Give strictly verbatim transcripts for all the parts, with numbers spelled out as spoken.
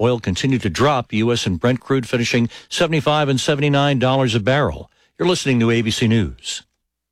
Oil continued to drop. U S and Brent crude finishing seventy-five and seventy-nine dollars a barrel. You're listening to A B C News.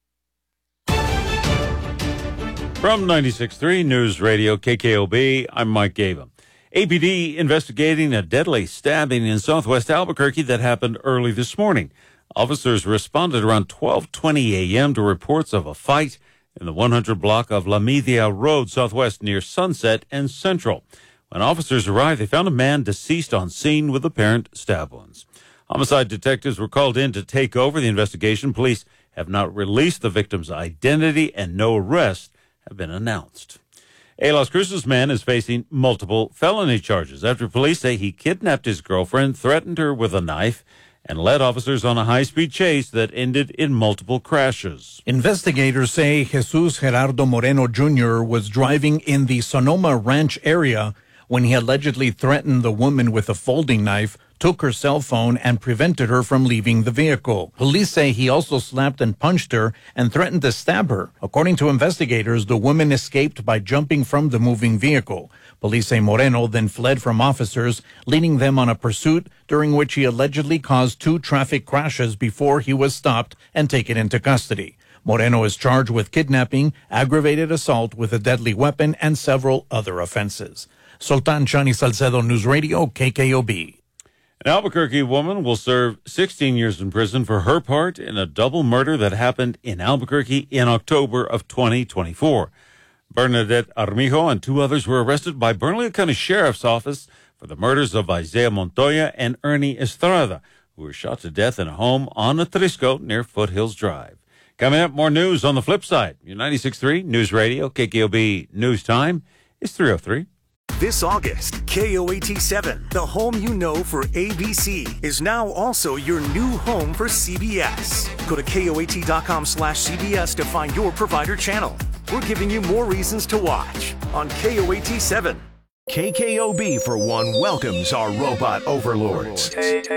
From ninety-six point three News Radio K K O B, I'm Mike Gava. A P D investigating a deadly stabbing in southwest Albuquerque that happened early this morning. Officers responded around twelve twenty a.m. to reports of a fight in the one hundred block of La Media Road southwest near Sunset and Central. When officers arrived, they found a man deceased on scene with apparent stab wounds. Homicide detectives were called in to take over the investigation. Police have not released the victim's identity and no arrests have been announced. A Las Cruces man is facing multiple felony charges after police say he kidnapped his girlfriend, threatened her with a knife, and led officers on a high-speed chase that ended in multiple crashes. Investigators say Jesus Gerardo Moreno Junior was driving in the Sonoma Ranch area when he allegedly threatened the woman with a folding knife, took her cell phone, and prevented her from leaving the vehicle. Police say he also slapped and punched her and threatened to stab her. According to investigators, the woman escaped by jumping from the moving vehicle. Police say Moreno then fled from officers, leading them on a pursuit during which he allegedly caused two traffic crashes before he was stopped and taken into custody. Moreno is charged with kidnapping, aggravated assault with a deadly weapon, and several other offenses. Sultan Chani Salcedo, News Radio, K K O B. An Albuquerque woman will serve sixteen years in prison for her part in a double murder that happened in Albuquerque in October of twenty twenty-four. Bernadette Armijo and two others were arrested by Bernalillo County Sheriff's Office for the murders of Isaiah Montoya and Ernie Estrada, who were shot to death in a home on Atrisco near Foothills Drive. Coming up, more news on the flip side. Your ninety-six point three News Radio, K K O B News Time is three oh three. This August, K O A T seven, the home you know for A B C, is now also your new home for C B S. Go to K O A T dot com slash C B S to find your provider channel. We're giving you more reasons to watch on K O A T seven. K K O B, for one, welcomes our robot overlords.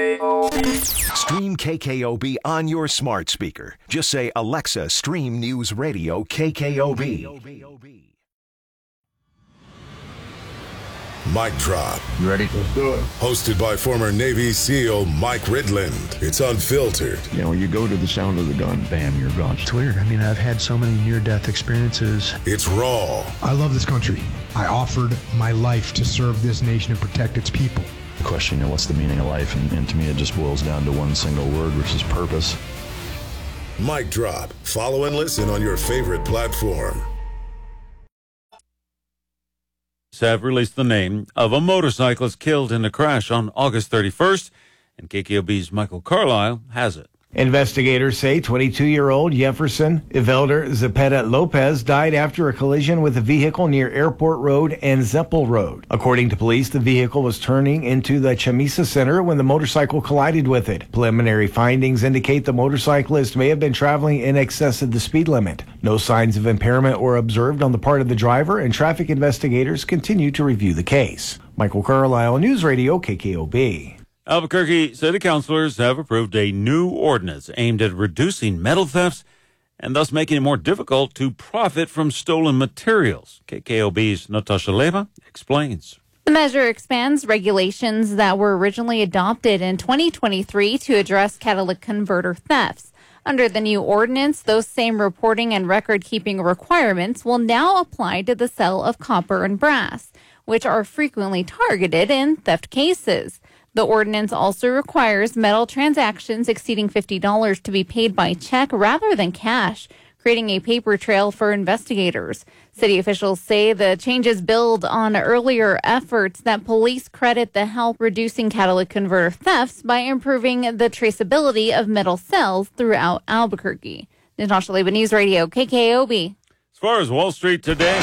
Stream K K O B on your smart speaker. Just say, Alexa, stream News Radio K K O B. Mic Drop. You ready? Let's do it. Hosted by former Navy SEAL Mike Ridland. It's unfiltered. You know, you go to the sound of the gun, bam, you're gone. It's weird. I mean, I've had so many near-death experiences. It's raw. I love this country. I offered my life to serve this nation and protect its people. The question, you know, what's the meaning of life? And, and to me, it just boils down to one single word, which is purpose. Mic Drop. Follow and listen on your favorite platform. Have released the name of a motorcyclist killed in a crash on August thirty-first, and K K O B's Michael Carlisle has it. Investigators say twenty-two-year-old Jefferson Evelder Zepeda Lopez died after a collision with a vehicle near Airport Road and Zeppel Road. According to police, the vehicle was turning into the Chamisa Center when the motorcycle collided with it. Preliminary findings indicate the motorcyclist may have been traveling in excess of the speed limit. No signs of impairment were observed on the part of the driver, and traffic investigators continue to review the case. Michael Carlisle, News Radio K K O B. Albuquerque City Councilors have approved a new ordinance aimed at reducing metal thefts and thus making it more difficult to profit from stolen materials. K K O B's Natasha Leva explains. The measure expands regulations that were originally adopted in twenty twenty-three to address catalytic converter thefts. Under the new ordinance, those same reporting and record-keeping requirements will now apply to the sale of copper and brass, which are frequently targeted in theft cases. The ordinance also requires metal transactions exceeding fifty dollars to be paid by check rather than cash, creating a paper trail for investigators. City officials say the changes build on earlier efforts that police credit the help reducing catalytic converter thefts by improving the traceability of metal sales throughout Albuquerque. Natasha Leba, News Radio, K K O B. As far as Wall Street today,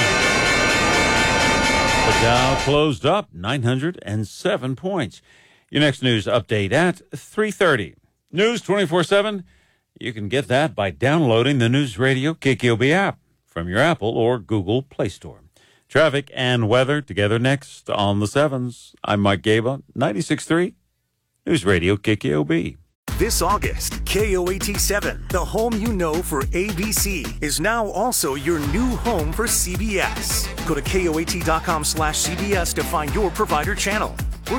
the Dow closed up nine hundred seven points. Your next news update at three thirty. News twenty-four seven. You can get that by downloading the News Radio K K O B app from your Apple or Google Play Store. Traffic and weather together next on the sevens. I'm Mike Gaba, ninety-six point three News Radio K K O B. This August, K O A T seven, the home you know for A B C, is now also your new home for C B S. Go to K O A T dot com slash C B S to find your provider channel.